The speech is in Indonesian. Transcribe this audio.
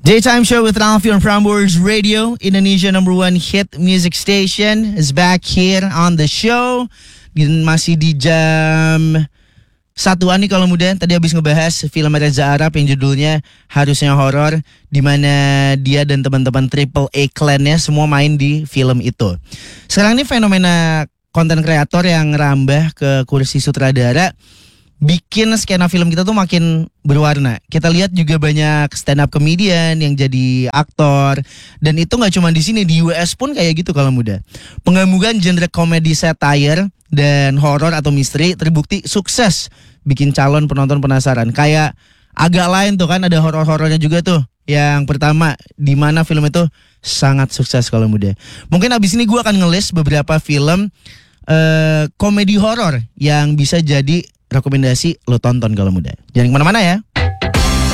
Daytime show with Ralphie on Prambors Radio, Indonesia #1 hit music station is back here on the show. Masih di jam 1-an nih kalau muda. Tadi habis ngebahas film Reza Arab yang judulnya Harusnya Horor, di mana dia dan teman-teman Triple A Clan-nya semua main di film itu. Sekarang ini fenomena konten kreator yang ngerambah ke kursi sutradara bikin skena film kita tuh makin berwarna. Kita lihat juga banyak stand up comedian yang jadi aktor, dan itu nggak cuma di sini, di US pun kayak gitu kalau muda. Penggabungan genre komedi satire dan horor atau misteri terbukti sukses bikin calon penonton penasaran. Kayak agak lain tuh kan, ada horor-horornya juga tuh. Yang pertama, di mana film itu sangat sukses kalau muda. Mungkin abis ini gue akan ngelis beberapa film komedi horor yang bisa jadi rekomendasi lo tonton kalau muda. Jangan kemana-mana ya.